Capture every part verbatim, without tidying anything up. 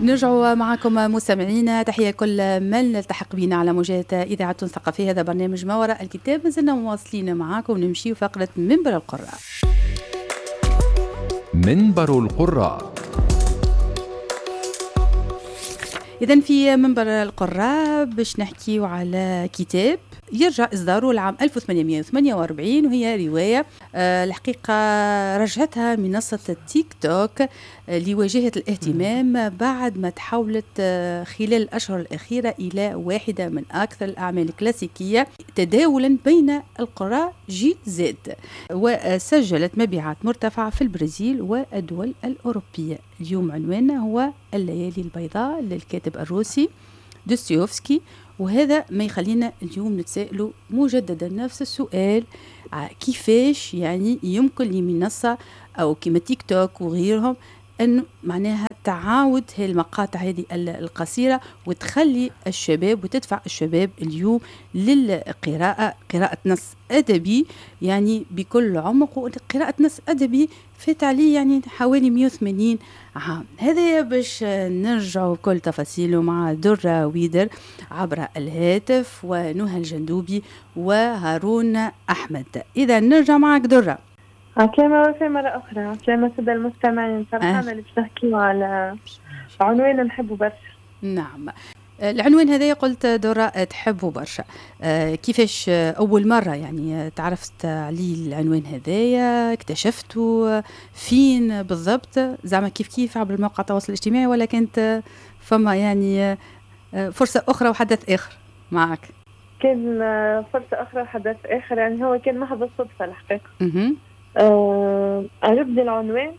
نرجع معكم مستمعينا، تحية كل من التحق بنا على موجات إذاعة ثقافية. هذا برنامج ما وراء الكتاب، مازلنا مواصلين معكم ونمشي فقرة منبر القراء. منبر القراء. إذن في منبر القراء باش نحكيو على كتاب يرجع إصداره العام ألف وثمانمئة وثمانية وأربعين، وهي رواية آه الحقيقة رجعتها منصة التيك توك آه لواجهة الاهتمام بعد ما تحولت آه خلال الأشهر الأخيرة إلى واحدة من أكثر الأعمال الكلاسيكية تداولا بين القراء جيل زد، وسجلت مبيعات مرتفعة في البرازيل والدول الأوروبية. اليوم عنواننا هو الليالي البيضاء للكاتب الروسي دوستويفسكي، وهذا ما يخلينا اليوم نتسائلوا مجددا نفس السؤال: كيفاش يعني يمكن لمنصة أو كما تيك توك وغيرهم أنه معناها تعاود هذه المقاطع هذه القصيرة وتخلي الشباب وتدفع الشباب اليوم للقراءة، قراءة نص أدبي يعني بكل عمق، وقراءة نص أدبي فات عليه يعني حوالي مئة وثمانين عام. هذا باش نرجع كل تفاصيله مع درة ويدر عبر الهاتف، ونهى الجندوبي وهارون أحمد. إذا نرجع معك درة. عسلامة وفي مرة أخرى. عسلامة سادة المستمعين، فرحانة اللي باش نحكيو على عنوان نحبه برشا. نعم، العنوان هذا قلت درة تحبه برشا. كيفاش أول مرة يعني تعرفت عليه العنوان هذايا؟ اكتشفته فين بالضبط؟ زعما كيف كيف عبر مواقع التواصل الاجتماعي، ولا كانت فما يعني فرصة أخرى وحدث آخر معك؟ كان فرصة أخرى وحدث آخر، يعني هو كان محض الصدفة الحقيقة. م- آه، عجبني العنوان،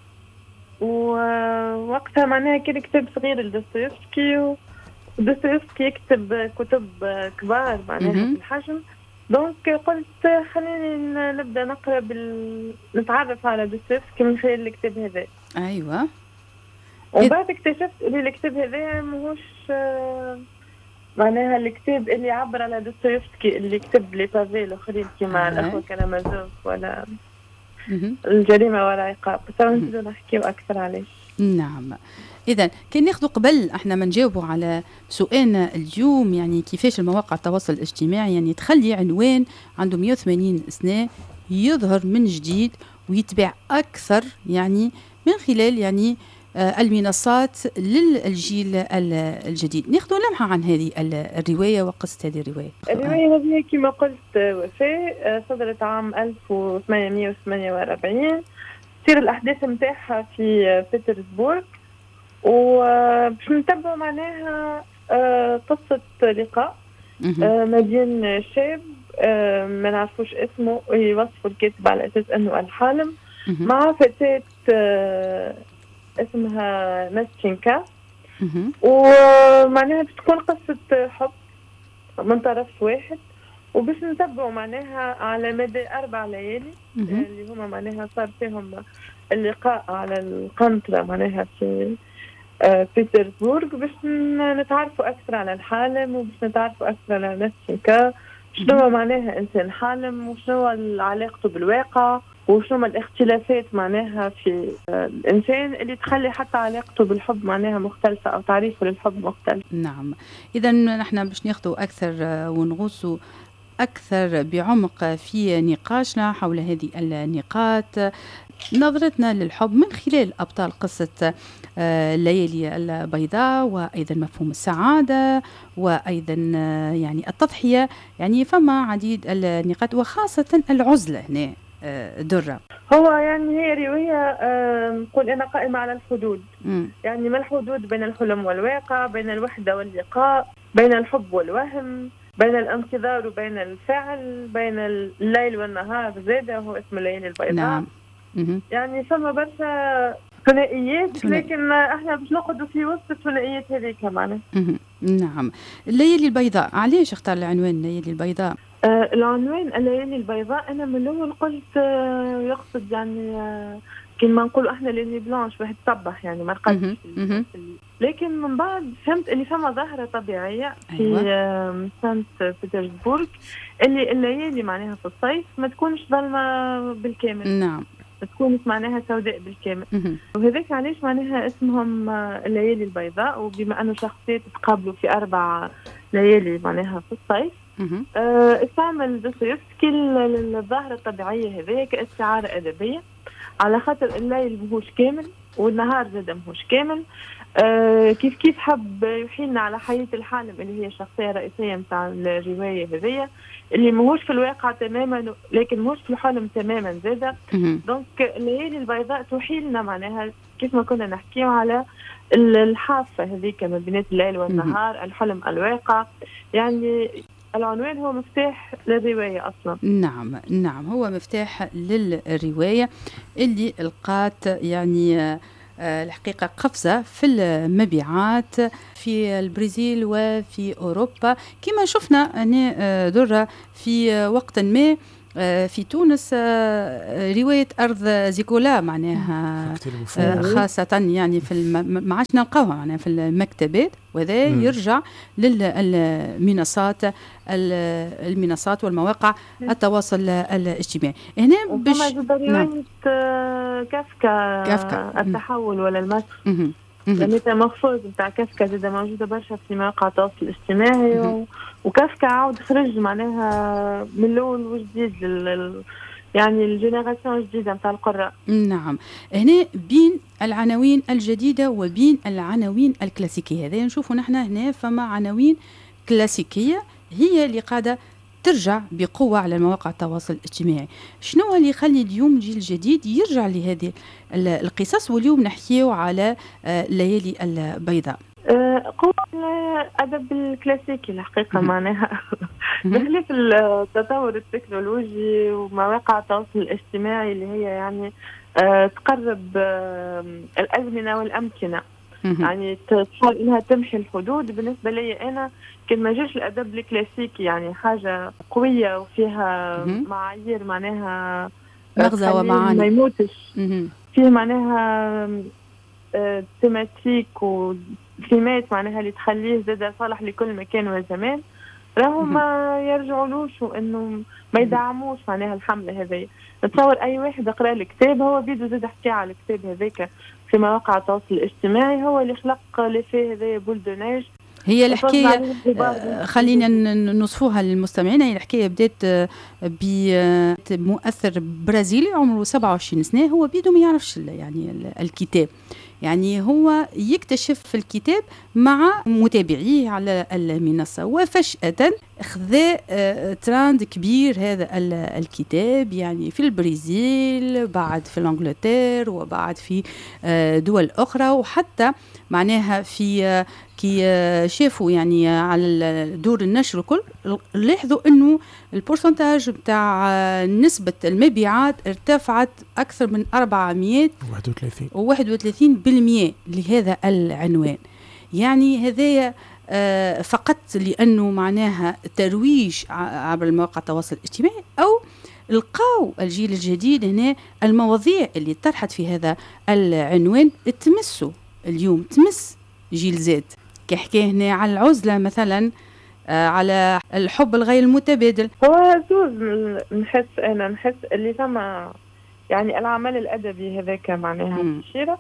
ووقتها معناها كان كتاب صغير لدوستويفسكي، ودوستويفسكي يكتب كتب كبار معناها في الحجم، دونك قلت خليني نبدأ نقرأ بال... نتعرف على دوستويفسكي من خلال الكتاب هذا. أيوة. وبعد اكتشفت اللي الكتاب هذا ماهوش معناها الكتاب اللي يعبر على دوستويفسكي اللي كتب لي بافي الآخرين كما الأخوة كرامازوف ولا الجريمة ولا عقاب، بس نبدأ نحكيو أكثر عليه. نعم، إذا كان ناخذ قبل احنا ما نجاوبوا على سؤالنا اليوم، يعني كيفاش المواقع التواصل الاجتماعي يعني تخلي عنوان عنده مئة وثمانين سنة يظهر من جديد ويتبع أكثر يعني من خلال يعني آه المنصات للجيل الجديد. ناخذ لمحة عن هذه الرواية وقصة هذه الرواية. الرواية هذه كما قلت وفاء صدرت عام ألف وثمانمئة وثمانية وأربعين، تصير الأحداث متاحة في بيترسبورغ، وباش نتبع معناها قصة لقاء ما بين شاب ما نعرفوش اسمه يوصفوا الكاتب على أساس أنه الحالم مع فتاة اسمها ناستشينكا، ومعناها بتكون قصة حب من طرف واحد، وباش نتبعوا معناها على مدى أربع ليالي اللي هما معناها صار فيهم اللقاء على القنطرة معناها في بيترسبورغ، باش نتعرفوا أكثر على الحالم وباش نتعرفوا أكثر على ناستشينكا، شنو معناها إنسان حالم وشنو علاقته بالواقع وشنو الاختلافات معناها في الإنسان اللي تخلي حتى علاقته بالحب معناها مختلفة أو تعريفه للحب مختلف. نعم، إذا نحن باش ناخذوا أكثر ونغوصوا أكثر بعمق في نقاشنا حول هذه النقاط، نظرتنا للحب من خلال أبطال قصة الليالي البيضاء، وأيضا مفهوم السعادة، وأيضا يعني التضحية، يعني فما عديد النقاط وخاصة العزلة هنا درة. هو يعني هي رواية نقول أنا قائمة على الحدود، م. يعني ما الحدود بين الحلم والواقع، بين الوحدة واللقاء، بين الحب والوهم، بين الانتظار وبين الفعل، بين الليل والنهار زادة وهو اسم الليالي البيضاء. نعم. يعني فما برشا ثنائيات، لكن احنا باش ناخذوا في وسط الثنائيات هذه كمان. نعم، الليالي البيضاء، علاش اختار العنوان الليالي البيضاء؟ آه العنوان الليالي البيضاء انا من الاول قلت آه يقصد يعني آه كما نقولوا احنا ليلي بلانش واحد صبح يعني ما رقدش، لكن من بعد فهمت اللي فما ظاهره طبيعيه في أيوة. آه سانت بيترسبورغ اللي الليالي معناها في الصيف ما تكونش ظلمه بالكامل. نعم، تكون معناها سوداء بالكامل. مهم. وهذاك علاش معناها اسمهم الليالي البيضاء، وبما انه شخصيات تقابلوا في اربع ليالي معناها في الصيف. مهم. أه استعمل دوستويفسكي الظاهرة الطبيعية هذه كاستعارة أدبية، على خاطر الليل مهوش كامل والنهار زاد مهوش كامل. أه كيف كيف حب يحيلنا على حياة الحالم اللي هي الشخصية الرئيسية متاع الرواية هذه، اللي مهوش في الواقع تماما لكن مهوش في الحلم تماما زادة. مهم. دونك الليالي البيضاء تحيلنا معناها كيف ما كنا نحكيو على الحافة هذيك ما بين الليل والنهار، الحلم الواقع. يعني العنوان هو مفتاح للرواية أصلا. نعم نعم، هو مفتاح للرواية اللي لقات يعني آه، الحقيقة قفزة في المبيعات في البرازيل وفي أوروبا، كما شفنا أن آه، درة في وقت ما آه، في تونس آه، رواية أرض زيكولا معناها آه، خاصة يعني في الم... ما عادش نلقاوها معناها في المكتبات، وهذا يرجع للمنصات المنصات والمواقع التواصل الاجتماعي. هنا باش نعم. كافكا, كافكا التحول ولا المسخ، الميتامورفوز نتاع كافكا زاد موجوده برشا في مواقع التواصل الاجتماعي. و... وكافكا عاود خرج معناها من الاول وجديد لل... يعني الجينيراسيون الجديده نتاع القراء. نعم، هنا بين العناوين الجديده وبين العناوين الكلاسيكيه، هذا نشوفوا نحن هنا فما عناوين كلاسيكيه هي اللي قاعده ترجع بقوة على مواقع التواصل الاجتماعي. شنو اللي يخلي اليوم جيل جديد يرجع لهذه القصص؟ واليوم نحكيو على الليالي البيضاء. قوة الأدب الكلاسيكي الحقيقة معناها بخلاف التطور التكنولوجي ومواقع التواصل الاجتماعي اللي هي يعني تقرب الأزمنة والأمكنة، يعني تحاول انها تمحي الحدود. بالنسبه لي انا كان ما جاش الادب الكلاسيكي يعني حاجه قويه وفيها معايير معناها مغزى ومعاني ما يموتش، فيه معناها تيماتيك وثيمات معناها اللي تخليه زاد صالح لكل مكان وزمان. راهو ما يرجعولوش وانه ما يدعموش معناها الحمله هذه. نتصور اي واحد قرا الكتاب هو بيدو زاد حكى على الكتاب هذاك في مواقع التواصل الاجتماعي، هو اللي خلق لفيه هذايا بولدوناج. هي الحكايه آه خلينا نوصفوها للمستمعين. هي الحكايه بدات بمؤثر برازيلي عمره سبعة وعشرين سنه، هو بيدو ما يعرفش يعني الكتاب، يعني هو يكتشف الكتاب مع متابعيه على المنصة، وفجأة أخذ تراند كبير هذا الكتاب يعني في البرازيل، بعد في الانجلترا، وبعد في دول أخرى، وحتى معناها في كي شافوا يعني على دور النشر الكل لاحظوا انه البورسنتاج بتاع نسبة المبيعات ارتفعت اكثر من أربعمائة وواحد وثلاثين بالمئة لهذا العنوان. يعني هذايا فقط لانه معناها ترويج عبر المواقع التواصل الاجتماعي، او لقاو الجيل الجديد هنا المواضيع اللي طرحت في هذا العنوان تمسه اليوم، تمس جيل زاد، كحكي هنا على العزلة مثلا، آه على الحب الغير المتبادل. هو زوز نحس أنا نحس اللي ثم يعني العمل الأدبي هذاك معناها تشيرة،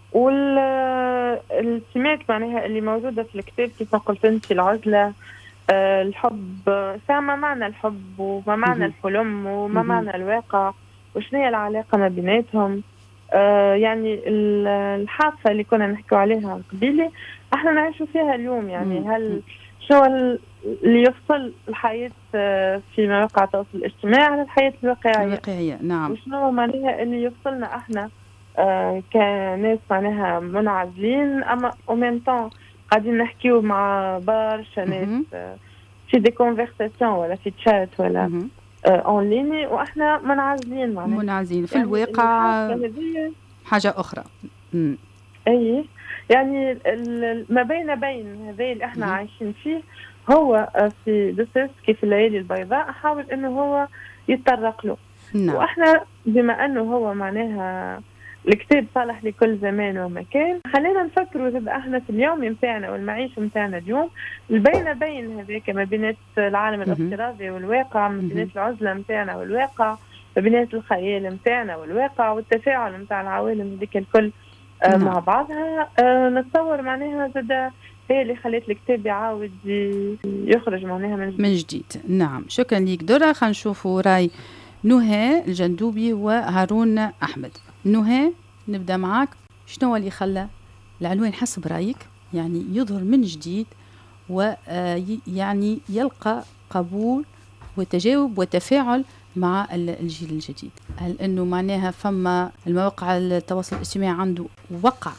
والسمات معناها اللي موجودة في الكتاب كيف ما قلت أنت، العزلة، آه الحب، فما معنى الحب وما معنى الحلم وما معنى الواقع وشنو هي العلاقة ما بيناتهم. آه يعني الحافة اللي كنا نحكي عليها قبيلة احنا نعيشوا فيها اليوم. يعني مم. هل شو اللي يفصل الحياة في مواقع التواصل الاجتماعي عن الحياة الواقعية؟ الواقعية نعم. وشنو معناها اللي يفصلنا احنا آه كناس معناها منعزلين، اما ومن طون قاعدين نحكيو مع برشا ناس آه في دي كونفرساسيون ولا في تشات ولا مم. اون ليني، واحنا منعزلين معناها منعزلين في يعني الواقع حاجه اخرى. امم اي يعني ما بين بين هذا اللي احنا مم. عايشين فيه. هو في دوستويفسكي في الليالي البيضاء حاول انه هو يتطرق له. نعم. واحنا بما انه هو معناها الكتاب صالح لكل زمان ومكان، خلينا نفكروا زاد احنا في اليوم نتاعنا والمعيشه نتاعنا اليوم البين بين هذاك ما بين العالم الافتراضي والواقع، ما بين العزله نتاعنا والواقع، بناء الخيال نتاعنا والواقع والتفاعل نتاع العوالم هذيك الكل آه نعم. مع بعضها. آه نتصور معناها زاد هي اللي خلت الكتاب يعاود يخرج معناها من جديد. من جديد. نعم شكرا ليك درة. خلينا نشوفوا راي نهى الجندوبي وهارون أحمد. نهى نبدأ معك، شنو اللي خلى العنوان حسب رأيك يعني يظهر من جديد ويعني يلقى قبول وتجاوب وتفاعل مع الجيل الجديد؟ هل أنه معناها فما المواقع التواصل الاجتماعي عنده وقع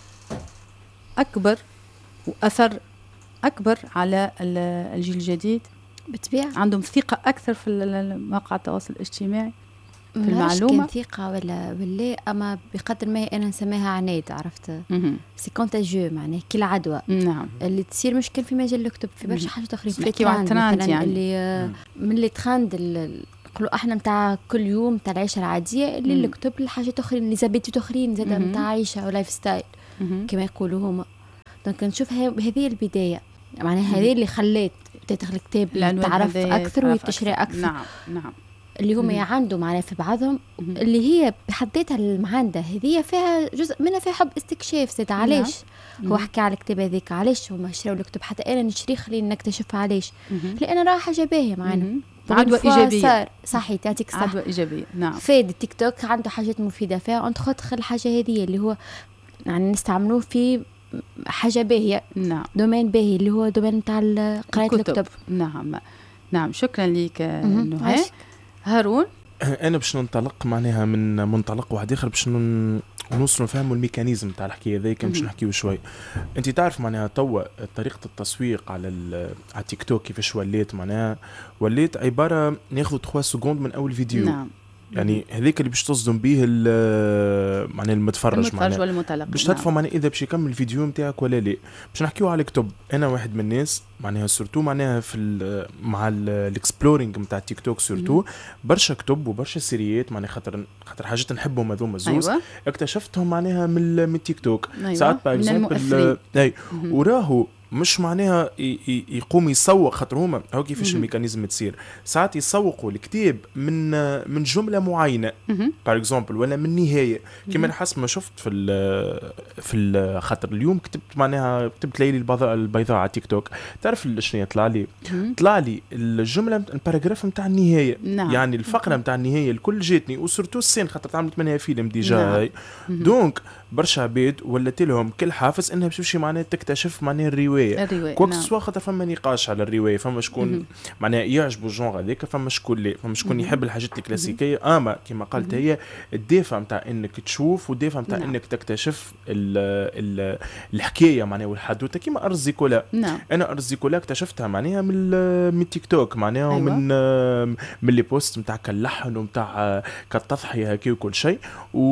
أكبر وأثر أكبر على الجيل الجديد؟ بالطبيعة عندهم ثقة أكثر في مواقع التواصل الاجتماعي في المعلومة؟ كان ثقة ولا ولا أما بقدر ما أنا نسميها عناد، عرفت؟ سي كونتاجيو معناه كل عدوى. نعم. اللي تصير مشكل في مجال الكتب في برشا حاجات أخرى في الترند يعني. اللي مم. من اللي ترند نقولوا احنا نتاع كل يوم نتاع العيشه العاديه اللي مم. الكتب الحاجات اخرين اللي زبيتات اخرين زاد نتاع عيشه ولايف ستايل كما يقولوا هما. دونك نشوف هذه البدايه معناها هذه اللي خلات تدخل الكتاب تعرف اكثر ويتشرى اكثر. نعم نعم. اللي هم يعندوا معناها في بعضهم مم. اللي هي بحد ذاتها المعانده هذه فيها جزء منها فيها حب استكشاف زاد. علاش نعم. هو حكى على الكتاب هذيك، علاش هما شراو الكتب حتى انا نشري خلينا نكتشف علاش، لان راه حاجه باهيه معنا عدوى إيجابية. صار صحيح تعطيك صح. عدوى إيجابية. نعم. فاد التيك توك عنده حاجات مفيدة فيها أنت خدخل الحاجة هذه اللي هو يعني نستعملوه في حاجة باهية. نعم. دومين باهي اللي هو دومين متاع قراءة الكتب. نعم نعم. شكرا لك نهى. هارون أنا باش ننطلق معناها من منطلق واحد آخر باش نوصل نفهموا الميكانيزم تاع الحكايه هذيك باش نحكيو شوي. انت تعرف معناها توا طريقه التسويق على على تيك توك كيفاش ولات معناها ولات عباره ناخذ ثلاثة سكوند من اول فيديو. نعم. يعني هذيك اللي باش تصدم به معناها المتفرج معناها والمتلقي باش تدفع معناها اذا باش يكمل الفيديو نتاعك ولا لا. باش نحكيو على الكتب. انا واحد من الناس معناها سورتو معناها في مع الاكسبلورينغ نتاع تيك توك سورتو برشا كتب وبرشا سيريات معناها خاطر خاطر حاجات نحبهم هذوما زوز. أيوة. اكتشفتهم معناها من من تيك توك. أيوة. ساعات باغ اي وراهو مش معناها يقوم يسوق خاطر هما هو كيفاش الميكانيزم تصير. ساعات يسوقوا الكتاب من من جمله معينه باغ اكزومبل ولا من نهايه كما حسب ما شفت في ال في ال خاطر اليوم كتبت معناها كتبت ليلي البيضاء على تيك توك. تعرف شنو طلع لي؟ طلع لي الجمله الباراجراف نتاع النهايه. نعم. يعني الفقره نتاع النهايه الكل جاتني وسورتو السين خاطر تعملت منها فيلم ديجا. نعم. دونك برشا عباد ولات لهم كل حافز انها باش معناها تكتشف معناها الروايه كوك نعم. سوا خاطر فما نقاش على الروايه فما شكون معناها يعجبوا الجونغ هذاك فما شكون لا فما شكون يحب الحاجات الكلاسيكيه. اما كما قالت هي الدافع نتاع انك تشوف والدافع نتاع نعم. انك تكتشف ال ال الحكايه معناها والحدوته كيما ارض زيكولا. نعم. انا ارض زيكولا اكتشفتها معناها من من تيك توك معناها. أيوة. ومن من لي بوست نتاع كاللحن ونتاع كالتضحيه هكا وكل شيء.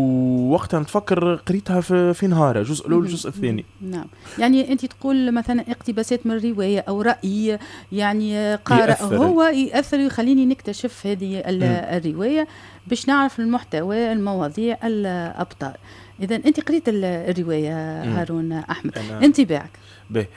ووقتها نتفكر قريتها في, في نهار الجزء الاول والجزء الثاني. نعم. يعني انت تقول مثلا اقتباسات من روايه او راي يعني قارئ يأثر. هو ياثر ويخليني نكتشف هذه الروايه باش نعرف المحتوى المواضيع الابطال. اذا انت قريت الروايه هارون احمد انطباعك؟ باهي.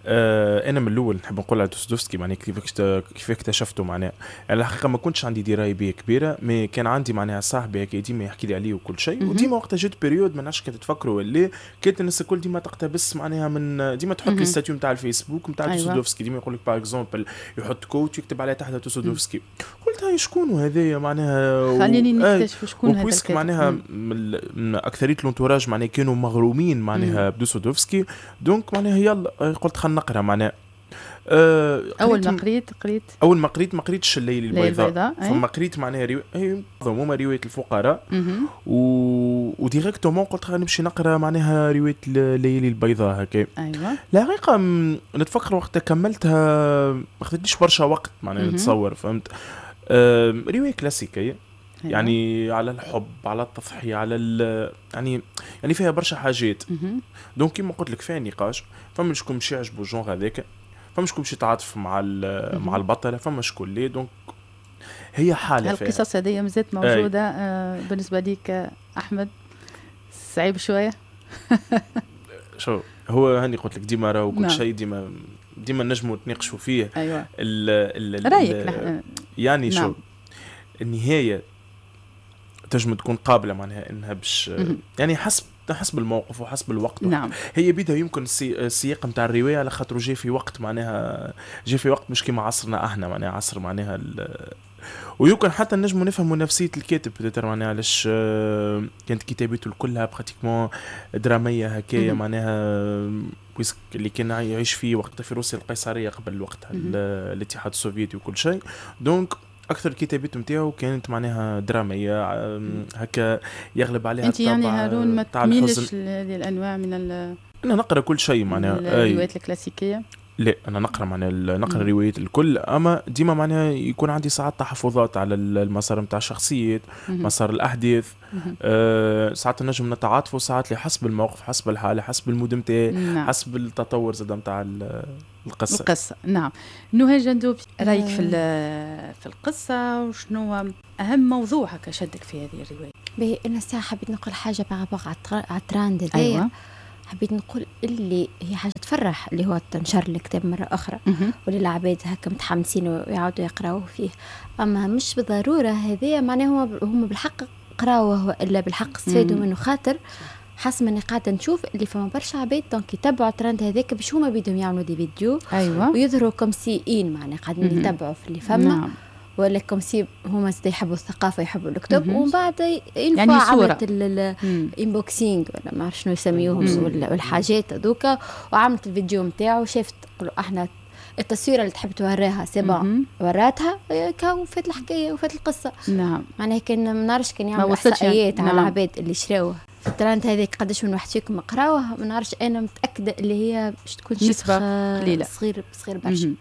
آه انا من الاول نحب نقول على دوستويفسكي معناها كيف كيف اكتشفته معناها. الحقيقه ما كنتش عندي درايه بيه كبيره مي كان عندي معناها صاحبي هكا ديما يحكي لي عليه وكل شيء. وديما وقتها جات بيريود ما نعرفش كنت تفكروا ولا كانت الناس الكل ديما تقتبس معناها من ديما تحط لي ستاتيو نتاع الفيسبوك نتاع أيوة. دوستويفسكي ديما يقول لك باغ اكزومبل يحط كوت ويكتب عليه تحت دوستويفسكي. قلت هاي شكون هذايا معناها خليني نكتشف شكون هذا الكاتب معناها من اكثريه الانتوراج معناها كانوا مغرومين معناها بدوستويفسكي. دونك معناها يلا قلت خلينا نقرا معناها. أه اول ما قريت قريت اول ما قريت ما قريتش الليل البيضاء ثم قريت معناها روايه ضمومه روايه الفقراء و... وديريكتومون قلت خلينا نمشي نقرا معناها روايه الليالي البيضاء هكا. ايوه لا حقيقه نتفكر وقتها كملتها ما خدتنيش برشا وقت معناها نتصور فهمت. أه روايه كلاسيكيه. أيوة. يعني على الحب على التضحيه على يعني يعني فيها برشا حاجات. دونك كيما قلت لك فيها نقاش فما شكون مش يعجبوا الجونغ هذاك فما شكون مش يتعاطف مع مع البطله فما شكون ليه. دونك هي حاله فيها القصص هذه مازالت موجوده. آه بالنسبه ليك احمد صعيب شويه؟ شو هو هاني قلت لك ديما راه وكل شيء ديما ديما نجموا نتناقشوا فيه. ايوه ال ال رايك يعني نعم. شو النهايه تنجم تكون قابله معناها انها باش يعني حسب حسب الموقف وحسب الوقت. نعم. هي بيدها يمكن السياق نتاع الروايه على خاطر جاي في وقت معناها جاي في وقت مش كيما عصرنا احنا معناها عصر معناها ويمكن حتى نجموا نفهموا نفسيه الكاتب بتتر معناها علاش كانت كتابته كلها براتيكمون دراميه هكايا معناها اللي كان يعيش فيه وقتها في روسيا القيصريه قبل وقتها الاتحاد السوفيتي وكل شيء. دونك اكثر كتابته نتاعو كانت معناها دراميه هكا يغلب عليها انت يعني هارون ما تميلش لهذه الانواع من ال انا نقرا كل شيء معناها الروايات الكلاسيكيه. لا انا نقرا معناها نقرا روايات الكل اما ديما معناها يكون عندي ساعات تحفظات على المسار نتاع الشخصيات مسار الاحداث أه ساعات نجم نتعاطفوا ساعات حسب الموقف حسب الحاله حسب المود نتاعي نعم. حسب التطور زاد نتاع القصه القصه. نعم. نهى جندوب رايك في في القصه وشنو اهم موضوع هكا شدك في هذه الروايه؟ باهي انا ساعه حبيت نقول حاجه بعبق على التراند هذايا. أيوة. حبيت نقول اللي هي حاجه تفرح اللي هو تنشر الكتاب مره اخرى واللي العباد هكا متحمسين ويعاودوا يقراوه فيه. اما مش بالضروره هذايا معناه هم بالحق قراوه والا بالحق استفادوا منه خاطر حسب اني قاعده نشوف اللي فما برشا عباد دونك يتبعوا الترند هذاك باش هما بدهم يعملوا دي فيديو. أيوة. ويظهروا كومسيين معناه قاعدين يتبعوا في اللي فما. نعم. ولا كومسي هما يحبوا الثقافه يحبوا الكتب ومن بعد ينفع يعني عملت الانبوكسينج ولا ما عرف شنو يسميوهم والحاجات هذوك وعملت الفيديو نتاعو شافت قالوا احنا التصويره اللي تحب توريها سبا وراتها كاو فات الحكايه وفات القصه. نعم. معناها كان ما نعرفش كان يعمل احصائيات على العباد اللي شراوه الترند هذيك قداش من واحد فيكم قراوه ما نعرفش انا متاكده اللي هي باش تكون نسبه قليله صغير صغير برشا.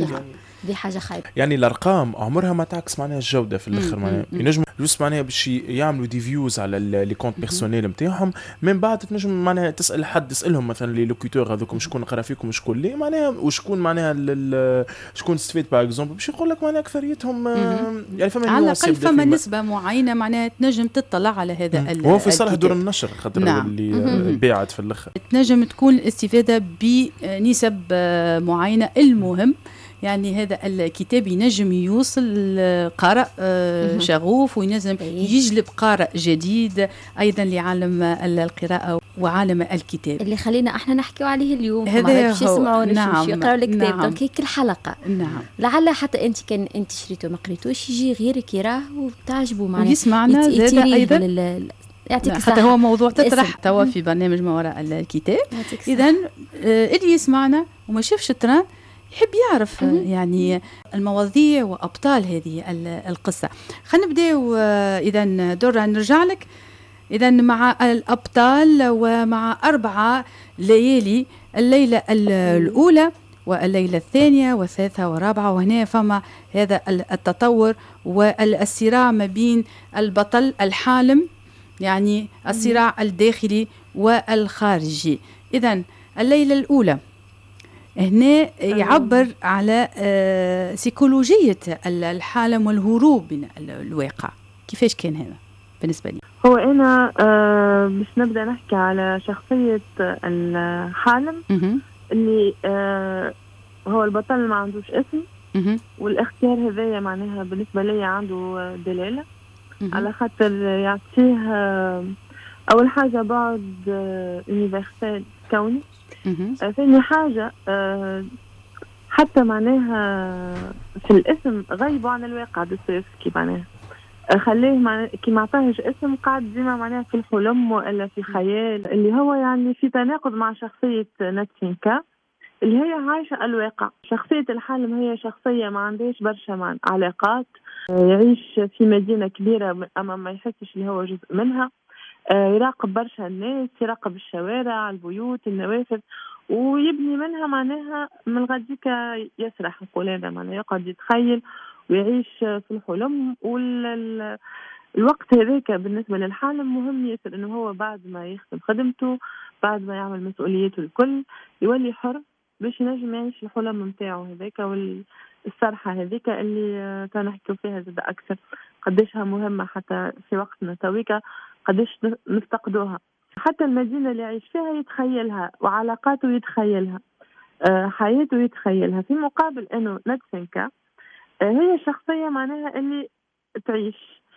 دي حاجه خايبه يعني الارقام عمرها ما تعكس معناها الجوده في الاخر معناها ينجم جوست معناها باش يعملوا دي فيوز على لي كونت بيرسونيل نتاعهم من بعد تنجم معناها تسال حد تسالهم مثلا لي لوكيتور هذوكم شكون قرا فيكم شكون لي معناها وشكون معناها شكون استفاد باغ اكزومبل باش يقول لك معناها اكثريتهم يعني فما على الاقل فما نسبه معينه معناها تنجم تطلع على هذا هو في صالح دور النشر خاطر نعم. اللي باعت في الاخر تنجم تكون الاستفاده بنسب معينه. المهم يعني هذا الكتاب ينجم يوصل قارئ شغوف وينجم يجلب قارئ جديد أيضا لعالم القراءة وعالم الكتاب اللي خلينا احنا نحكيو عليه اليوم. هذا باش يسمعونا نعم. يقراوا الكتاب نعم. دونك كل حلقة نعم. لعل حتى انت كان انت شريته ما قريتوش يجي غيرك يراه وتعجبوا معنا ويسمعنا زاد أيضا لل... يعطيك حتى هو موضوع تطرح توا في برنامج ما وراء الكتاب. إذن اللي يسمعنا وما شافش التران يحب يعرف يعني المواضيع وأبطال هذه القصة. خلينا نبداو إذا درة نرجع لك إذا مع الأبطال ومع أربعة ليالي الليلة الأولى والليلة الثانية والثالثة والرابعة وهنا فما هذا التطور والصراع ما بين البطل الحالم يعني الصراع الداخلي والخارجي. إذا الليلة الأولى هنا يعبر على سيكولوجية الحالم والهروب من الواقع. كيفاش كان هذا بالنسبة لي؟ هو أنا باش نبدأ نحكي على شخصية الحالم اللي هو البطل ما عندوش اسم والاختيار هذايا معناها بالنسبة لي عنده دلالة على خاطر يعطيه أول حاجة بعد يونيفرسال كوني. ثاني حاجة حتى معناها في الاسم غيبوا عن الواقع دوستويفسكي معناها خليه معناها كي ما عطاهش اسم قاعد ديما معناها في الحلم ولا في خيال اللي هو يعني في تناقض مع شخصية ناتسينكا اللي هي عايشة الواقع. شخصية الحالم هي شخصية ما عندهاش برشا علاقات يعيش في مدينة كبيرة أما ما يحسش اللي هو جزء منها. يراقب برشا الناس يراقب الشوارع البيوت النوافذ ويبني منها معناها من غاديك يسرح نقول هذا معناها يقعد يتخيل ويعيش في الحلم. والوقت هذاك بالنسبة للحالم مهم يصير انه هو بعد ما يخدم خدمته بعد ما يعمل مسؤولياته الكل يولي حر باش ينجم يعيش الحلم نتاعو هذاك والسرحة هذيك اللي كان نحكيو فيها زاد أكثر قديشها مهمة حتى في وقتنا تويكا قديش نفتقدوها. حتى المدينة اللي يعيش فيها يتخيلها وعلاقاته يتخيلها حياته يتخيلها في مقابل انه ناتسينكا هي شخصية معناها اللي تعيش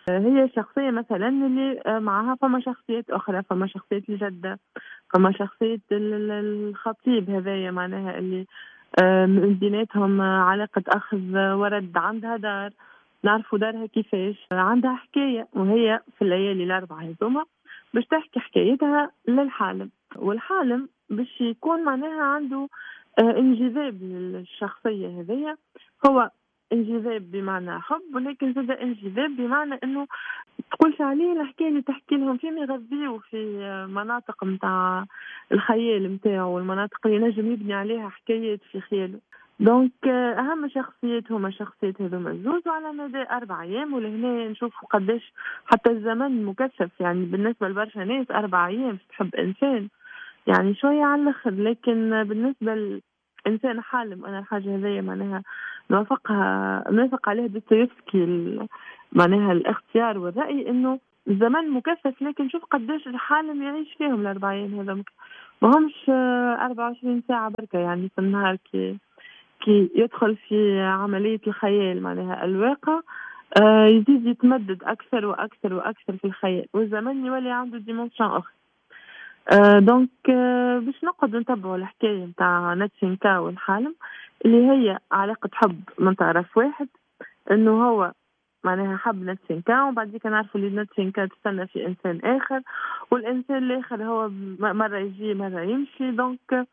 هي شخصية مثلا اللي معها فما شخصيات أخرى، فما شخصية الجدة، فما شخصية الخطيب هذايا معناها اللي من بيناتهم علاقة أخذ ورد. عندها دار، نعرفوا دارها كيفاش، عندها حكاية، وهي في الليالي الأربعة هذوما باش تحكي حكايتها للحالم، والحالم باش يكون معناها عنده انجذاب للشخصية هذية. هو انجذاب بمعنى حب، ولكن زاد انجذاب بمعنى انه تقولش عليه الحكايه اللي تحكي لهم فيما يغذيوا في مناطق متاع الخيال متاعه، والمناطق اللي نجم يبني عليها حكايات في خياله. دونك اهم شخصيات هما شخصيات هذوما الزوز، وعلى مدى اربع ايام. ولهنا نشوفوا قداش حتى الزمن مكثف، يعني بالنسبه لبرشا ناس اربع ايام تحب انسان يعني شويه على الاخر، لكن بالنسبه لانسان حالم انا الحاجه هذيا معناها نوافقها، نوافق عليها دوستويفسكي معناها الاختيار والرأي انه الزمن مكثف، لكن شوف قداش الحالم يعيش فيهم الاربع ايام هذا، ما همش أربعة وعشرين ساعة بركة يعني في النهار. كي كي يدخل في عملية الخيال معناها الواقع آه يزيد يتمدد أكثر وأكثر وأكثر في الخيال، والزمن يولي عنده ديمنشن أخرى. آه دونك آه باش نقعد نتبعوا الحكاية متاع ناتشينكا والحالم اللي هي علاقة حب من طرف واحد، انه هو معناها حب ناتشينكا، وبعد كده نعرفوا اللي ناتشينكا تستنى في انسان اخر، والانسان الاخر هو مرة يجي مرة يمشي. دونك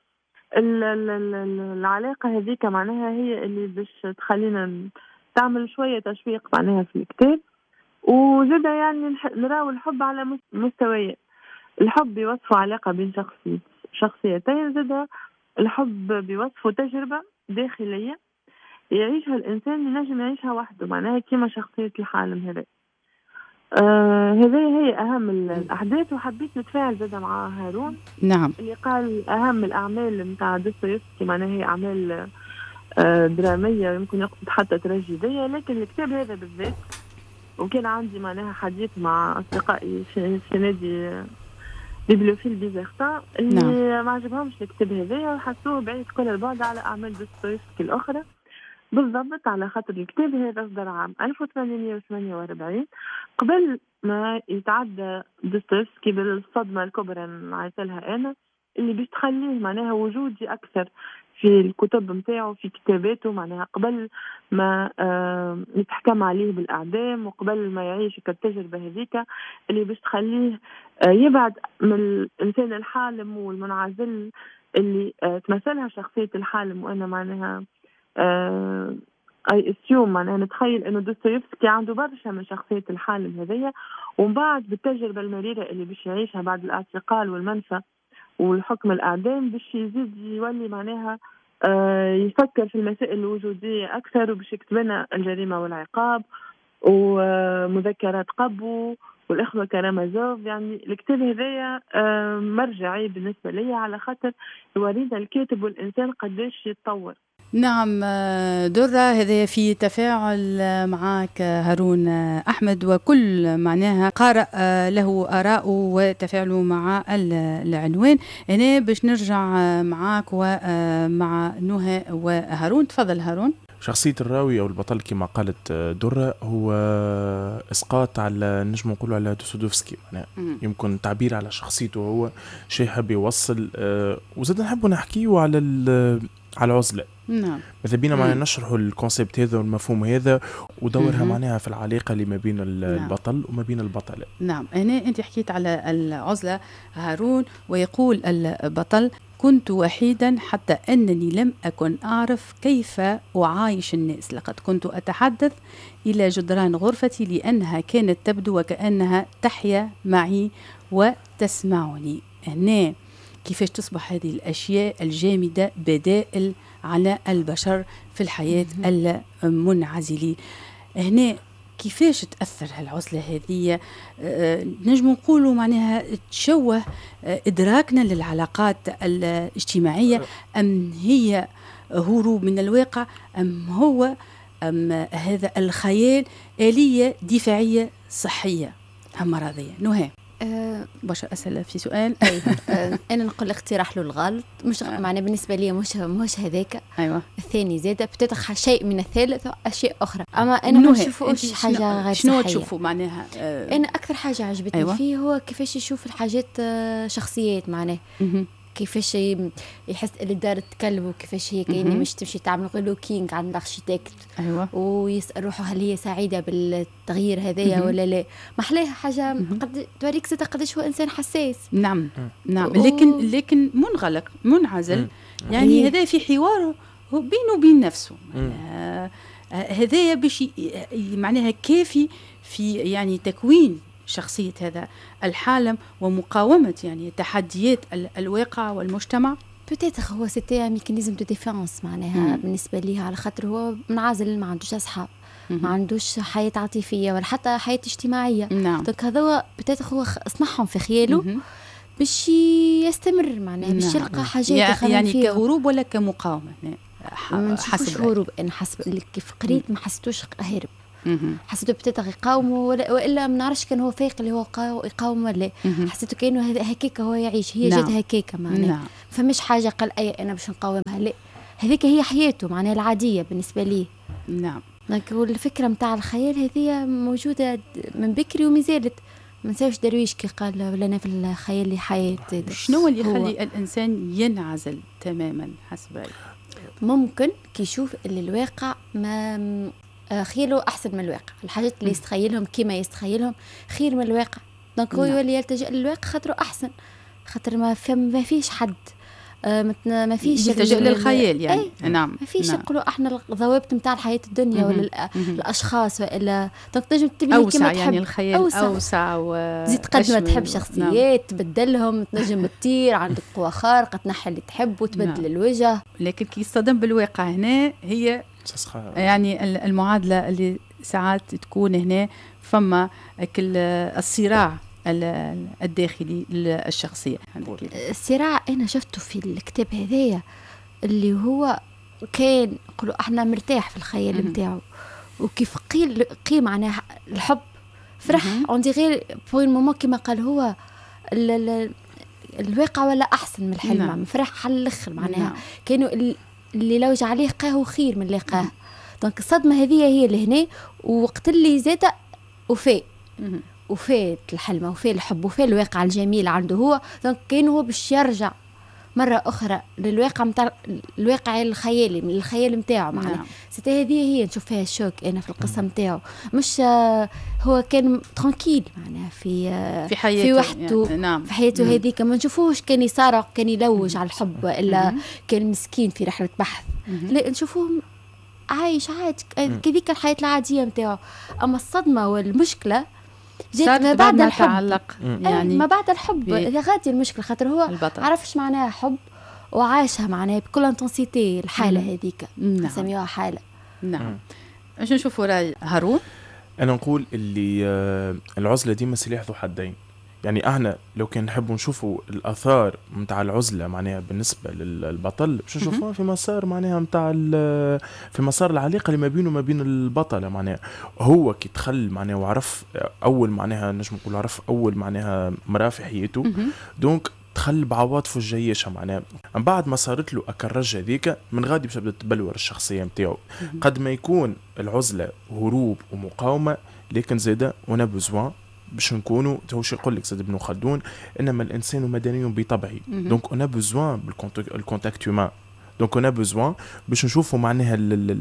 العلاقة هذيك معناها هي اللي باش تخلينا تعمل شوية تشويق معناها في الكتاب. وزيدا يعني نراو الحب على مستويات، الحب بيوصفوا علاقة بين شخصي شخصيتين، زيدا الحب بيوصفوا تجربة داخلية يعيشها الإنسان ينجم يعيشها وحده، معناها كيما شخصية الحالم هذا. آه هذه هي أهم الأحداث. وحبيت نتفاعل زادا مع هارون نعم اللي قال أهم الأعمال متاع دوستويفسكي معناها هي أعمال آه درامية، يمكن يقصد حتى تراجيدية، لكن الكتاب هذا بالذات، وكان عندي معناها حديث مع أصدقائي في نادي بيبليوفيل بيزيرتان اللي نعم. ما عجبهمش الكتاب هذايا وحسوه بعيد كل البعد على أعمال دوستويفسكي الأخرى. بالضبط على خاطر الكتاب هذا صدر عام ألف وثمانمئة وثمانية وأربعين قبل ما يتعدى دوستويفسكي بالصدمة الكبرى نعيطلها أنا، اللي باش تخليه معناها وجودي أكثر في الكتب متاعه في كتاباته، معناها قبل ما آه يتحكم عليه بالإعدام وقبل ما يعيش كالتجربة هذيك اللي باش تخليه آه يبعد من الإنسان الحالم والمنعزل اللي آه تمثلها شخصية الحالم. وأنا معناها آه اي اسيوم معناها نتخيل انه دوستويفسكي عنده برشا من شخصيه الحالم هذيا، ومن بعد بالتجربه المريره اللي باش يعيشها بعد الاعتقال والمنفى والحكم الاعدام باش يزيد يولي معناها آه يفكر في المسائل الوجوديه اكثر، وباش يكتب لنا الجريمه والعقاب ومذكرات قبو والاخوه كرامازوف. يعني الكتاب هذايا آه مرجعي بالنسبه لي على خاطر يورينا الكاتب والانسان قداش يتطور. نعم درة، هذا في تفاعل معك هارون أحمد، وكل معناها قارئ له آراء وتفاعله مع العنوان. هنا باش نرجع معك ومع نهى وهارون. تفضل هارون. شخصية الراوي أو البطل كما قالت درة هو إسقاط على نجم نقول على دوستويفسكي، يمكن تعبير على شخصيته، هو شيء حب يوصل. وزاد نحب نحكيه على على العزلة. نعم. ماذا بينا معنا نشرحوا الكونسيبت هذا والمفهوم هذا ودورها معناها في العلاقة اللي ما بين البطل نعم. وما بين البطلة. نعم. هنا أنت حكيت على العزلة هارون، ويقول البطل: كنت وحيدا حتى أنني لم أكن أعرف كيف أعايش الناس، لقد كنت أتحدث إلى جدران غرفتي لأنها كانت تبدو وكأنها تحيا معي وتسمعني. هنا كيفاش تصبح هذه الأشياء الجامدة بدائل على البشر في الحياة المنعزلة. هنا كيفاش تأثر هالعزلة هذه؟ أه نجم نقولوا معناها تشوه إدراكنا للعلاقات الاجتماعية، أم هي هروب من الواقع، أم هو أم هذا الخيال آلية دفاعية صحية أم مرضية؟ نهى. أه باش اسال في سؤال. أي أه انا نقول اقتراح له الغلط مش آه. معناه بالنسبه لي مش مش هذاك. ايوه الثاني زاده بتتخ شيء من الثالث اشياء اخرى، اما انا ما نشوفوش حاجه غير شنو صحيه. تشوفوا معناها آه انا اكثر حاجه عجبتني أيوة. فيه هو كيفاش يشوف الحاجات آه شخصيات معناه مه. كيفاش يحس اللي دارت كلب وكيفاش هي كاينه مش تمشي تعمل غير لوكينغ عند الاركيتكت. ايوه ويسال روحه هل هي سعيده بالتغيير هذايا ولا لا. محلاها حاجه قد توريك زاد قداش هو انسان حساس. نعم نعم و... لكن لكن منغلق منعزل. يعني هذا في حواره هو بينه وبين نفسه. آه هذايا باش معناها كافي في يعني تكوين شخصية هذا الحالم ومقاومة يعني تحديات الواقع والمجتمع. بوتيتر هو سيتي ميكانيزم دو ديفونس معناها بالنسبة ليه، على خاطر هو منعزل ما عندوش أصحاب ما عندوش حياة عاطفية ولا حتى حياة اجتماعية. نعم. دونك هذا بوتيتر هو صنعهم في خياله باش يستمر معناها باش يلقى حاجات يعني, يعني كهروب ولا كمقاومة. ما نشوفوش هروب. أنا حسب كيف قريت ما حسيتوش هارب. حسيته بتتغ يقاومه والا ما نعرفش كان هو فايق اللي هو يقاوم ولا. حسيته كانه هكاك هو يعيش هي. نعم. جات هكاك معناها. نعم. فمش حاجه قال اي انا باش نقاومها لا، هذيك هي حياته معناها العاديه بالنسبه لي. نعم. لكن الفكره نتاع الخيال هذه موجوده من بكري ومازالت. ما نساوش درويش كي قال لنا في الخيال لي حياه. شنو اللي يخلي الانسان ينعزل تماما حسب رأيك؟ ممكن كي يشوف اللي الواقع ما خياله أحسن من الواقع، الحاجات اللي يستخيلهم كيما يستخيلهم خير من الواقع. دونك هو يولي يلتجئ للواقع خاطره أحسن، خاطر ما ما فيش حد آه ما فيش يلتجئ للخيال يعني. أي. نعم ما فيش نقولوا نعم. احنا الضوابط نتاع الحياة الدنيا ولا الأشخاص ولا. دونك تنجم تبني كيما تحب. يعني الخيال أوسع, أوسع وزيد قد ما تحب شخصيات. نعم. تبدلهم تنجم تطير عندك قوة خارقة تنحي اللي تحب وتبدل. نعم. الوجه. لكن كي يصطدم بالواقع هنا هي يعني المعادلة اللي ساعات تكون هنا فما الصراع الداخلي للشخصية. الصراع أنا شفته في الكتاب هذايا اللي هو كان نقولوا احنا مرتاح في الخيال نتاعو وكيف قيل قيم معناها الحب فرح عندي غير بوين مومون كما قال هو ال ال الواقع ولا أحسن من الحلم. نعم. فرح حل الأخر معناها. نعم. كانوا اللي لوج عليه قاه خير من اللي قاه. دونك الصدمة هذه هي اللي هنا وقت اللي زاد وفاء وفاء الحلمة وفاء الحب وفاء الواقع الجميل عنده هو. دونك كان هو باش يرجع مرة أخرى للواقع متاع الواقع الخيالي من الخيال متاعه معناها. نعم. ستة هذه هي نشوف فيها الشوك أنا في القصة متاعه. مش هو كان ترانكيل معناها في في حياته في وحده. يعني. نعم. في حياته هذيك ما نشوفوش كان يسارق كان يلوج على الحب إلا كان مسكين في رحلة بحث. لا نشوفوه عايش عادي كذيك الحياة العادية متاعه. أما الصدمة والمشكلة جات ما بعد ما الحب. تعلق يعني ما بعد الحب غادي المشكلة خاطر هو عرفش معناها حب وعاشها معناها بكل انتنسيتي الحالة هذيك. نعم. نسميوها حالة. نعم. اش نشوفوا راي هارون؟ أنا نقول اللي العزلة ديما سلاح ذو حدين. يعني احنا لو كان نحبوا نشوفوا الاثار نتاع العزله معناها بالنسبه للبطل باش نشوفوها في مسار معناها نتاع في مسار العلاقه اللي ما بينه وما بين البطله معناها. هو كي دخل معناها وعرف اول معناها نجم نقول عرف اول معناها مراه في حياته. دونك دخل بعواطفه الجيشه معناها. من بعد ما صارت له اكرج هذيك من غادي باش بدات تبلور الشخصيه نتاعو. قد ما يكون العزله هروب ومقاومه لكن زاده ونا بوزوان باش نكونوا توش يقول لك سيد ابن خلدون انما الانسان مدني بطبعه. دونك اون بوزوان بالكونتاكت هيومان. دونك اون بوزوان باش نشوفوا معناها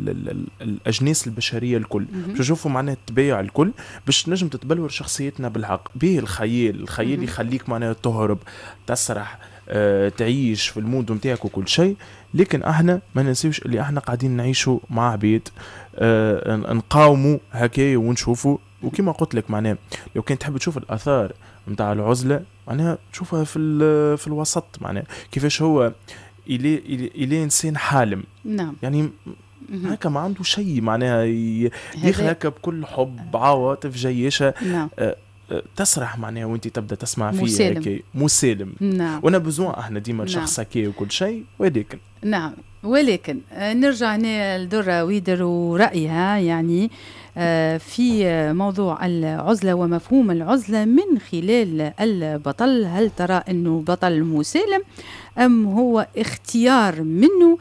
الاجناس البشريه الكل باش نشوفوا معناها الطبيعه الكل باش نجم تتبلور شخصيتنا بالحق. به الخيال الخيال يخليك معناها تهرب تسرح أه، تعيش في المود نتاعك وكل شيء. لكن احنا ما ننسيوش اللي احنا قاعدين نعيشوا مع عبيد أه، نقاوموا هكايا ونشوفوا. وكما قلت لك معناه لو كنت تحب تشوف الآثار متاع العزلة معناها تشوفها في في الوسط معناه كيفاش هو إلي إلي إنسان حالم. نعم. يعني هكا ما عنده شيء معناها يدخل هكا بكل حب عواطف جيشة. نعم. آه تسرح معناها وانت تبدا تسمع فيه مسالم. مسالم. نعم. وانا بزوان احنا ديما شخص هكا وكل شيء، ولكن نعم ولكن نرجع هنا لدرة ويدر ورأيها يعني في موضوع العزلة ومفهوم العزلة من خلال البطل. هل ترى أنه بطل مسالم أم هو اختيار منه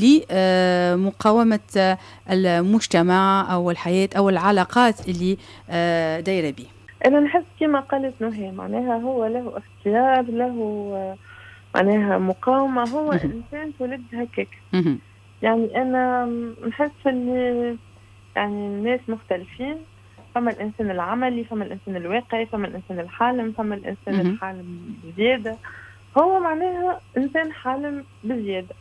لمقاومة المجتمع أو الحياة أو العلاقات اللي دايرة به؟ أنا نحس كما قالت نهى معناها هو له اختيار، له معناها مقاومة، هو إنسان تولد هكاك. يعني أنا نحس اللي يعني الناس مختلفين، فما الإنسان العملي، فما الإنسان الواقعي، فما الإنسان الحالم، فما الإنسان الحالم بزيادة. هو معناها إنسان حالم بزيادة.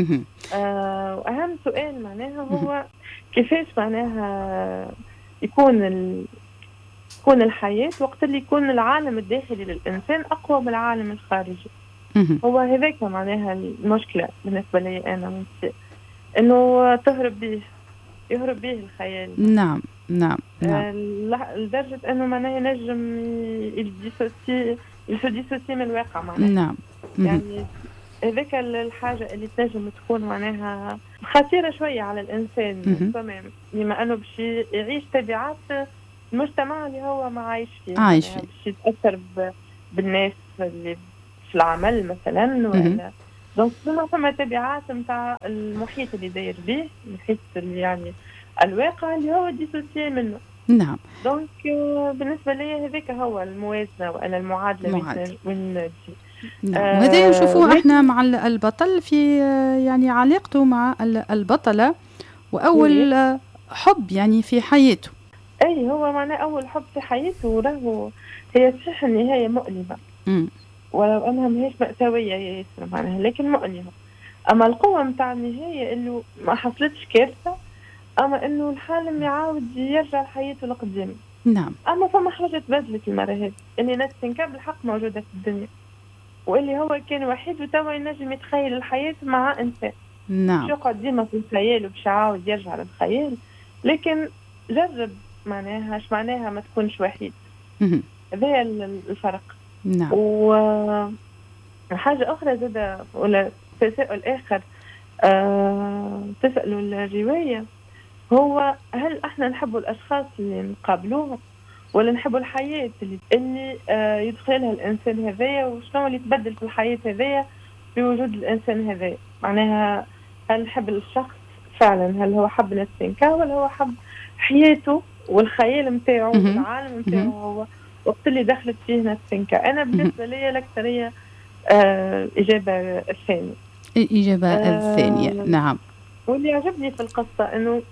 آه وأهم سؤال معناها هو كيفاش معناها يكون ال... تكون الحياة وقت اللي يكون العالم الداخلي للإنسان أقوى من العالم الخارجي. هو هذاك معناها المشكلة بالنسبة لي أنا من إنه تهرب به يهرب به الخيال. نعم نعم نعم. آه لدرجة إنه معناها ينجم يديسوسي يديسوسي من الواقع معناها. نعم. يعني هذاك الحاجة اللي تنجم تكون معناها خطيرة شوية على الإنسان تمام، بما أنه باش يعيش تبعات المجتمع اللي هو ما عايش فيه، عايش يعني باش يتأثر بالناس اللي في العمل مثلا ولا دونك فما تبعات نتاع المحيط اللي داير به، المحيط اللي يعني الواقع اللي هو ديسوسيي منه. نعم. دونك بالنسبة لي هذاك هو الموازنة ولا المعادلة وين تجي. نعم. آه وهذا نشوفوه احنا مع البطل في يعني علاقته مع البطلة وأول حب يعني في حياته. أي هو معناه أول حب في حياته، وله هي صحيح النهاية مؤلمة م. ولو أنها ماهيش مأساوية ياسر معناها لكن مؤلمة. أما القوة متاع النهاية إنه ما حصلتش كارثة، أما إنه الحالم يعاود يرجع لحياته لقدام. نعم. أما فما حاجة تبدلت المرة هذه، اللي ناس تنكب الحق موجودة في الدنيا، واللي هو كان وحيد وتوا ينجم يتخيل الحياة مع إنسان. نعم. شو قد ديما في الخيال وباش يعاود يرجع للخيال، لكن جرب معناها اش معناها ما تكونش وحيد. هذا الفرق. نعم. وحاجة أخرى زادة ولا تساؤل آخر أه تسألوا الرواية هو هل احنا نحب الأشخاص اللي نقابلوهم ولا نحب الحياة اللي, اللي أه يدخلها الإنسان هذايا، وشنو اللي يتبدل في الحياة هذايا بوجود الإنسان هذايا؟ معناها هل نحب الشخص فعلا هل هو حب نفسينكا ولا هو حب حياته والخيال متاعه والعالم متاعه هو وقت اللي دخلت فيه نفسينكا؟ أنا بالنسبة لي الأكثرية آه إجابة الثانية. الإجابة آه الثانية. نعم. واللي عجبني في القصة إنه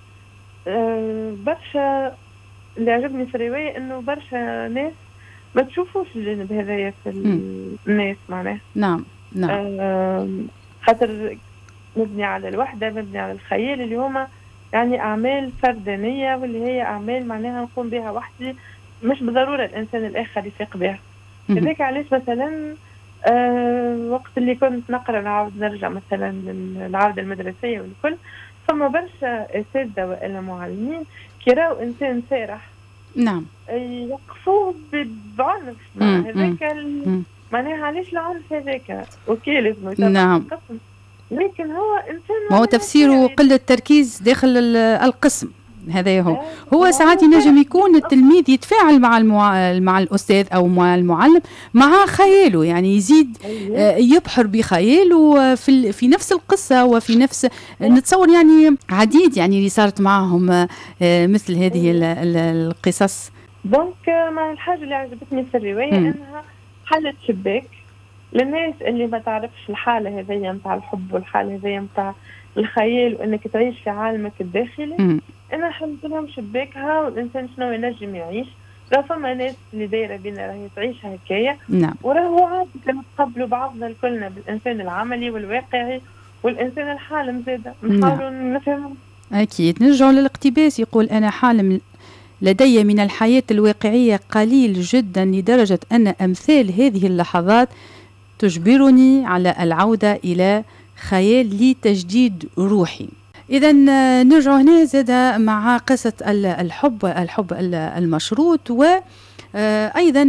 آه برشا اللي عجبني في الرواية إنه برشا ناس ما تشوفوش الجانب هذايا في الناس معناه. نعم نعم. آه خاطر مبني على الوحدة، مبني على الخيال اللي هما يعني أعمال فردانية واللي هي أعمال معناها نقوم بها وحدي، مش بالضرورة الإنسان الآخر يفيق بها. كذلك علاش مثلا آه وقت اللي كنت نقرأ نعاود نرجع مثلا للعودة المدرسية والكل، فما برشا أساتذة وإلا معلمين كيراو إنسان سارح. نعم. يقفوه بعنف مع هذاك معناها علاش العنف هذاك؟ أوكي لازم يتابع. نعم. لكن هو إنسان ما هو تفسيره قلة تركيز داخل القسم. هذا هو هو ساعات ينجم يكون التلميذ يتفاعل مع المع... مع الأستاذ أو مع المعلم مع خياله، يعني يزيد يبحر بخياله في في نفس القصة وفي نفس نتصور يعني عديد يعني اللي صارت معهم مثل هذه القصص. دونك ما الحاجة اللي عجبتني في الرواية أنها حلت شباك للناس اللي ما تعرفش الحالة هذية متاع الحب والحالة هذية متاع الخيال وانك تعيش في عالمك الداخلي. م. انا حلت لهم شباكها والانسان شنو ينجم يعيش. راه فما ناس اللي دايره بينا راهي تعيش هكايا. نعم. وراهو عادي نتقبلوا بعضنا الكلنا بالانسان العملي والواقعي والانسان الحالم زاده نحاولوا نعم. نفهمهم. اكيد نرجع للاقتباس. يقول انا حالم لدي من الحياه الواقعيه قليل جدا لدرجه ان امثال هذه اللحظات تجبرني على العوده الى خيال لتجديد روحي. إذا نرجع هنا زاد مع قصة الحب الحب المشروط، أيضا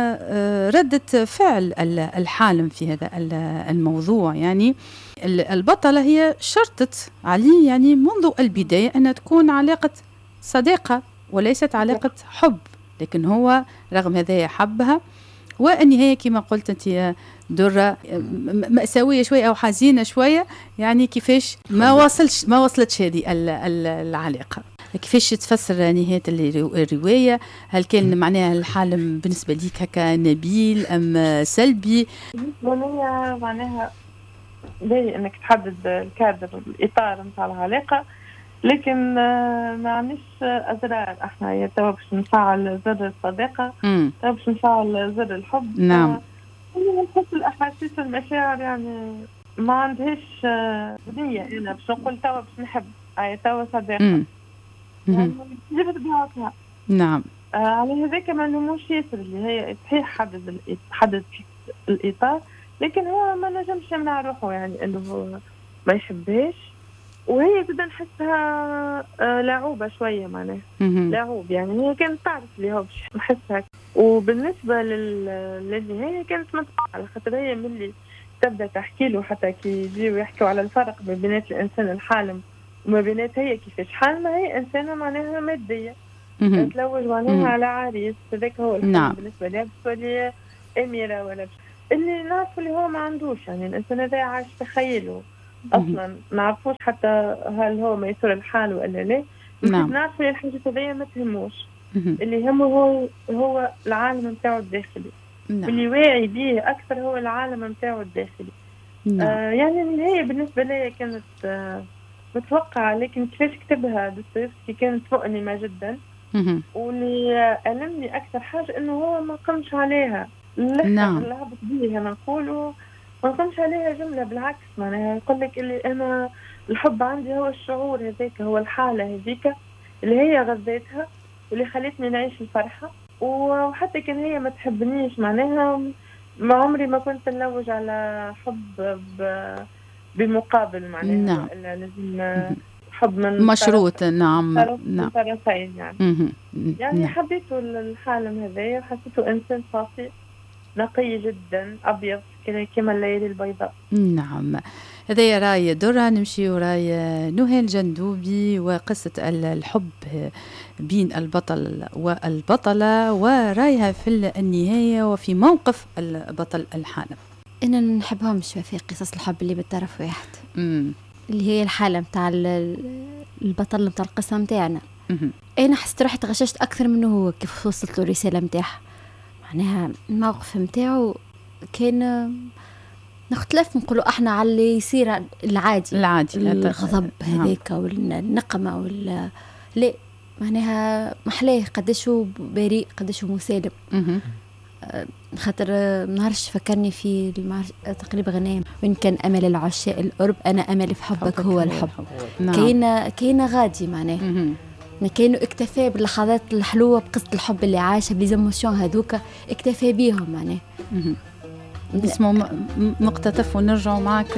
ردة فعل الحالم في هذا الموضوع، يعني البطلة هي شرطت عليه يعني منذ البداية أن تكون علاقة صداقة وليست علاقة حب، لكن هو رغم هذا حبها، والنهاية كما قلت أنت درة مأساوية شوية أو حزينة شوية، يعني كيفاش ما وصلش ما وصلتش هذه العلاقة. كيفاش تفسر نهاية الرواية؟ هل كان معناها الحالم بالنسبة ليك هكا نبيل أم سلبي؟ بالنسبة معناها باهي انك تحدد الكادر الاطار نتاع العلاقه، لكن ما عنديش ازرار احنا يا تو باش نفعل زر الصداقه، تو باش نفعل زر الحب. نعم. نحس الاحاسيس والمشاعر يعني ما عندهاش نيه، انا باش نقول تو باش نحب اي تو صداقه يعني جبت بيعتها. نعم. آه على هذاك ما نموش ياسر اللي هي صحيح حدد حدد الاطار، لكن هو ما نجمش يمنع روحه يعني انه ما يحبهاش، وهي كده نحسها لعوبه شويه معناها لعوب، يعني هي كانت تعرف اللي هو باش نحسها. وبالنسبه للنهايه كانت متوقعه، على خاطر هي ملي تبدا تحكي له حتى كي يجيو يحكوا على الفرق ما بين الانسان الحالم وما بينات هي كيفاش حالمه، هي انسانه معناها ماديه تتلوج معناها على عريس، هذاك هو الحلم. نعم. بالنسبه لها تولي اميره ولا بش. اللي نعرف اللي هو ما عندوش، يعني الانسان هذا عايش في خياله اصلا، نعرفوش حتى هل هو ميسور الحال ولا لا. نعم. نعرف اللي الحاجات هذيا ما تهموش، اللي يهمه هو هو العالم نتاعو الداخلي. نعم. اللي واعي به اكثر هو العالم نتاعو الداخلي. نعم. آه يعني هي بالنسبه لي كانت آه متوقعه، لكن كيفاش كتبها دوستويفسكي كانت مؤلمه جدا. واللي ألمني اكثر حاجه انه هو ما قمش عليها. نعم. لعبت بيه انا نقولوا ما نقومش عليها جمله، بالعكس معناها يقول لك اللي انا الحب عندي هو الشعور هذاك، هو الحاله هذيك اللي هي غذيتها واللي خلتني نعيش الفرحه. وحتى كان هي ما تحبنيش معناها ما عمري ما كنت نلوج على حب بمقابل معناها. نعم. لازم حب من مشروط. نعم. نعم. طرفين يعني. يعني نعم. حبيته الحالم هذايا، حسيته انسان صافي نقي جدا ابيض كما الليالي البيضاء. نعم. هذا راي درة. نمشي وراي نهال جندوبي وقصة الحب بين البطل والبطلة ورايها في النهاية وفي موقف البطل الحالم. أنا نحبهمش في قصص الحب اللي بالطرف واحد. مم. اللي هي الحالة متاع البطل متاع القصة متاعنا. أنا حسيت روحي تغششت أكثر منه هو كيف وصلت له الرسالة متاعها، معناها الموقف متاعه كان نختلف نقولوا احنا على اللي يصير العادي العادي الغضب هذاك والنقمة ولا لا، معناها محلاه قداش هو بريء قداش هو مسالم. خاطر نهارش فكرني في تقريبا غنايم وين كان امل العشاء القرب انا امل في حبك, حبك هو الحب. نعم. كاينه كاينه غادي معناها كانوا اكتفى باللحظات الحلوه بقصه الحب اللي عاشه بليزيموسيون هذوك اكتفى بيهم معناها. نسمعوا مقتطف ونرجعوا معك